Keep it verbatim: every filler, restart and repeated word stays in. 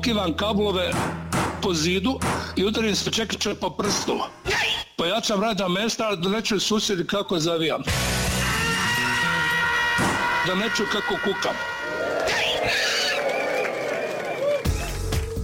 Zakivam kablove po zidu i udarim se čekiće po prstu. Pojačam radna mesta da ne čuju susjedi kako zavijam. Da ne čuju kako kukam.